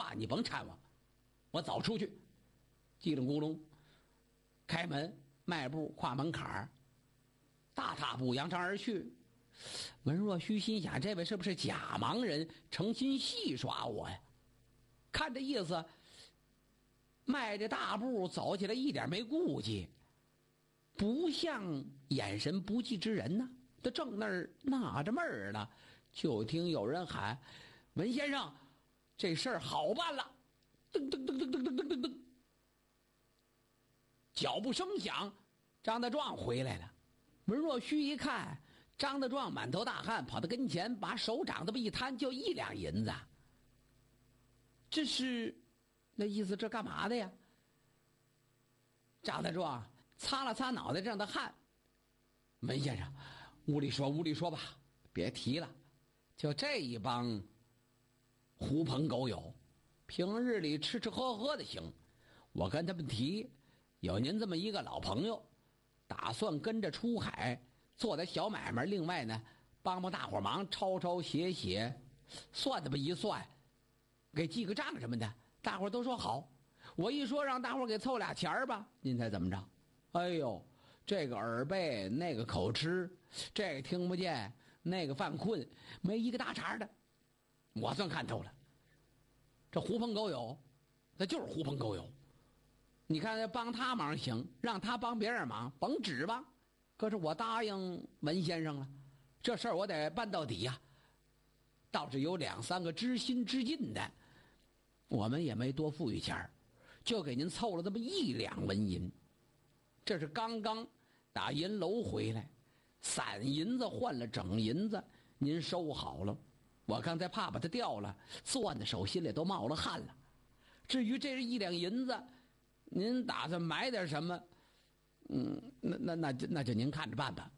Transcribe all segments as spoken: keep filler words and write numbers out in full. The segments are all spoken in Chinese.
话你甭掺我，我早出去。叽里咕噜开门，迈步跨门槛儿，大踏步扬长而去。文若虚心想，这位是不是假盲人，诚心戏耍我呀？看这意思，迈着大步走起来一点没顾忌，不像眼神不济之人呢。他正那儿纳着闷儿呢，就听有人喊：“文先生，这事儿好办了！”噔噔噔噔噔噔噔噔噔，脚步声响，张大壮回来了。文若虚一看，张大壮满头大汗，跑到跟前，把手掌这么一摊，就一两银子。这是那意思，这干嘛的呀？张大壮擦了擦脑袋上的汗：“文先生，屋里说屋里说吧，别提了。就这一帮狐朋狗友，平日里吃吃喝喝的行，我跟他们提，有您这么一个老朋友，打算跟着出海做点小买卖，另外呢帮帮大伙忙，抄抄写写，算这么一算，给记个账什么的，大伙都说好。我一说让大伙给凑俩钱儿吧，您猜怎么着？哎呦，这个耳背，那个口吃，这个听不见，那个犯困，没一个搭茬的。我算看透了，这狐朋狗友，那就是狐朋狗友。你看帮他忙行，让他帮别人忙甭指吧。可是我答应文先生了，这事儿我得办到底呀、啊。倒是有两三个知心知劲的，我们也没多富裕钱儿，就给您凑了这么一两文银。这是刚刚打银楼回来，散银子换了整银子，您收好了。我刚才怕把它掉了，攥在手心里都冒了汗了。至于这是一两银子，您打算买点什么？嗯，那那那就那就您看着办吧。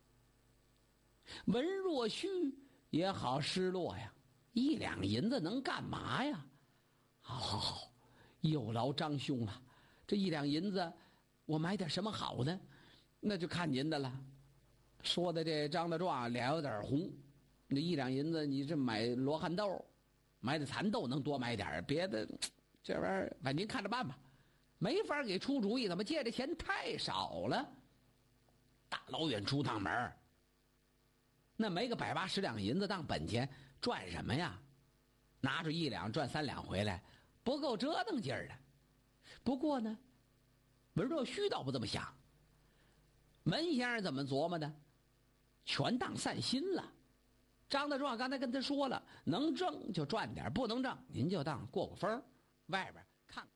文若虚也好失落呀，一两银子能干嘛呀？好好好，有劳张兄了。这一两银子，我买点什么好呢？那就看您的了。说的这张大壮脸有点红，那一两银子，你这买罗汉豆，买点蚕豆能多买点，别的这玩意儿，反正您看着办吧。没法给出主意，怎么借的钱太少了？大老远出趟门，那没个百八十两银子当本钱，赚什么呀？拿出一两赚三两回来，不够折腾劲儿的。不过呢，文若虚倒不这么想。文先生怎么琢磨的？全当散心了。张大壮刚才跟他说了，能挣就赚点，不能挣您就当过过风，外边看。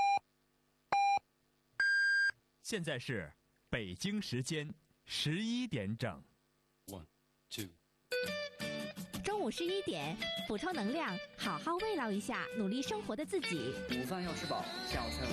现在是北京时间十一点整。 One, two。 中午十一点，补充能量，好好慰劳一下努力生活的自己。 午饭要吃饱，下午才